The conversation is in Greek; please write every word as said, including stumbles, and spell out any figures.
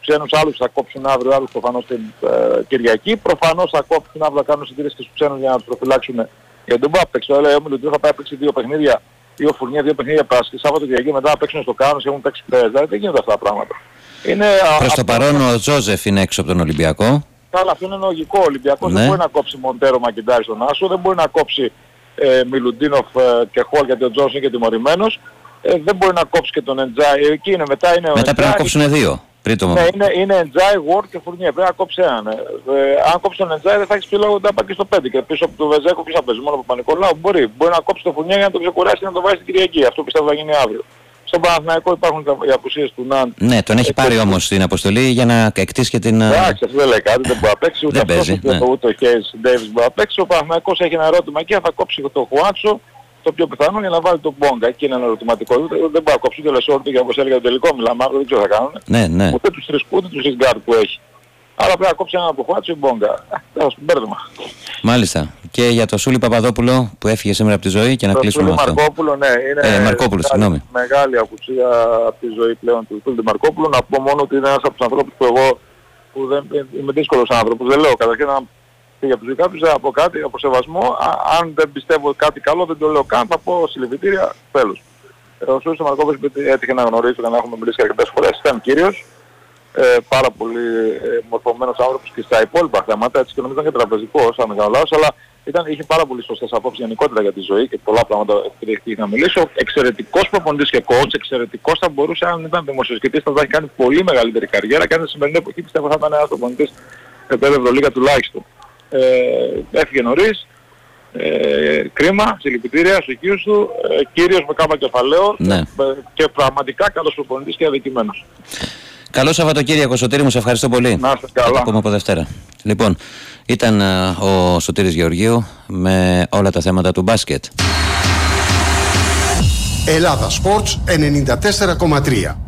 ξένους, άλλους θα κόψουν αύριο, άλλους προφανώς την ε, Κυριακή. Προφανώς θα κόψουν αύριο, θα κάνουν συντήρηση και στους ξένους για να τους προφυλάξουν για τον Μπάπεξ. Το έλεγα ότι θα πάει να παίξει δύο παιχνίδια, δύο φουρνιά, δύο παιχνίδια Παρασκευή, Σάββατο Κυριακή, μετά να παίξουν στο Κάνος και έχουν παίξει πέρα. Δηλαδή δεν γίνονται αυτά τα πράγματα. Είναι, προς α, το παρόν ο Τζόζεφ είναι έξω από τον Ολυμπιακό. Καλά, αυτό είναι λογικό. Ο Ολυμπιακός Ναι. δεν μπορεί να κόψει Μοντέρο Μακιντάρη στον Άσο, δεν μπορεί να κόψει ε, Μιλουντίνοφ ε, και Χολ γιατί ο Τζόνς είναι και τιμωρημένος. Ε, δεν μπορεί να κόψει και τον Εντζάι. Εκεί είναι, μετά είναι ο Μετά πρέπει να Εντζάι. κόψουν δύο. Πριν το... Ναι, είναι, είναι Εντζάι, Ward και Φουρνιέ. Πρέπει να κόψει έναν. Ε, ε, αν κόψει τον Εντζάι δεν θα έχεις λόγο να πάει και στο πέντε. Και πίσω από τον Βεζέκο ποιος θα παίζει, μόνο από τον Παπα-Νικολάου. Μπορεί. Μπορεί να κόψει τον Φουρνιέ για να τον ξεκουράσει και να τον βάζει την Κυριακή. Αυτό πιστεύω θα γίνει αύριο. Στον Παναθηναϊκό υπάρχουν οι απουσίες του Ναν. Ναι, τον έχει ε, πάρει και... όμως την αποστολή για να εκτίσει και την... Εντάξει, αυτό δεν λέει κάτι, δεν μπορεί να παίξει. Ούτε δεν αυτός, παίζει, ούτε, ναι. ούτε ο Χέις Ντέιβις μπορεί να παίξει. Ο Παναθηναϊκός έχει ένα ερώτημα εκεί, θα κόψει το Χουάντσο, το πιο πιθανό για να βάλει τον Μπόγκα. Εκεί είναι ένα ερωτηματικό. Ούτε, δεν μπορεί να κόψει ούτε Λεσόρτο και όπως έλεγα το τελικό μιλάμε, αύριο δεν ξέρω τι θα κάνουν. Ναι, ναι. Ούτε τους τρεις ούτε τους Ισγκάρτ που έχει. Άρα πρέπει να κόψει έναν από Χουάντσο ή Μπόγκα. Τέλος του μπέρδεμα. Μάλιστα. Και για το Σούλη Παπαδόπουλο που έφυγε σήμερα από τη ζωή και να Το κλείσουμε Σούλη αυτό. Μαρκόπουλο, ναι, είναι Ε, Μαρκόπουλο, συγγνώμη. μεγάλη απουσία από τη ζωή πλέον του Σούλη Μαρκόπουλου. Να πω μόνο ότι είναι ένας από τους ανθρώπους που εγώ που δεν, είμαι δύσκολος άνθρωπος, δεν λέω καταρχήν να φύγει από τους δικάτους, δεν θα πω κάτι από σεβασμό. Α, αν δεν πιστεύω κάτι καλό δεν το λέω καν, θα πω συλληπιτήρια, τέλος. Ε, ο Σούλης Μαρκόπουλος έτυχε να γνωρίζει και να έχουμε μιλήσει αρκετές φορές, ήταν κύριος. Ε, πάρα πολύ ε, μορφωμένος άνθρωπος και στα υπόλοιπα θέματα, έτσι και νομίζω ήταν και τραπεζικός, αν δεν κάνω λάθος, αλλά ήταν, είχε πάρα πολύ σωστές απόψεις γενικότερα για τη ζωή και πολλά πράγματα έχει να μιλήσω. Εξαιρετικός προπονητής και coach, εξαιρετικός θα μπορούσε αν ήταν δημοσιοσκητής θα έχει κάνει πολύ μεγαλύτερη καριέρα και αν στην σημερινή εποχή πιστεύω θα ήταν ένας προπονητής επίπεδο Ευρωλίγα τουλάχιστον. Ε, έφυγε νωρίς, ε, κρίμα, συλληπιτήρια στους οικείους του, ε, κύριος με κάμα κεφαλαίο Ναι. ε, και πραγματικά καλός προπονητής και αδικημένος. Καλό Σαββατοκύριακο, Σωτήρη μου, σε ευχαριστώ πολύ. Να είστε καλά. Θα τα πούμε από Δευτέρα. Λοιπόν, ήταν α, ο Σωτήρης Γεωργίου με όλα τα θέματα του μπάσκετ. Ελλάδα Sports ενενήντα τέσσερα κόμμα τρία.